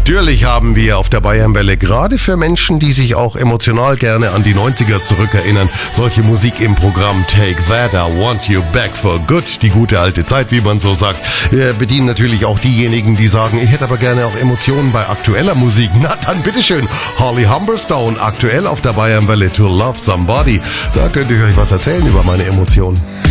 Natürlich haben wir auf der Bayernwelle gerade für Menschen, die sich auch emotional gerne an die 90er zurückerinnern, solche Musik im Programm. Take That, I Want You Back for Good, die gute alte Zeit, wie man so sagt. Wir bedienen natürlich auch diejenigen, die sagen, ich hätte aber gerne auch Emotionen bei aktueller Musik. Na dann bitteschön, Holly Humberstone, aktuell auf der Bayernwelle, To Love Somebody. Da könnte ich euch was erzählen über meine Emotionen.